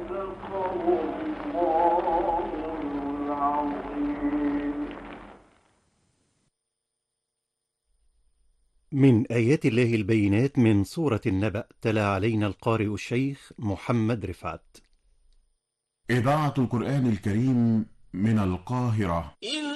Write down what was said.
من آيات الله البينات من سورة النبأ، تلا علينا القارئ الشيخ محمد رفعت. إذاعة القرآن الكريم من القاهرة.